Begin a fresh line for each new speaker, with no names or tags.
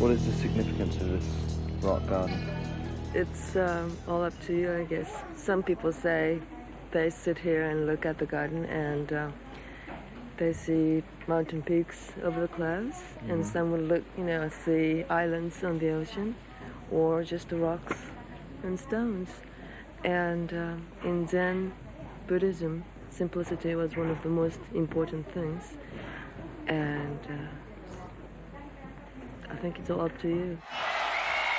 What is the significance of this rock garden?
It's all up to you, I guess. Some people say they sit here and look at the garden and they see mountain peaks over the clouds, and some will look, see islands on the ocean, or just the rocks and stones. And in Zen Buddhism, simplicity was one of the most important things. And I think it's all up to you.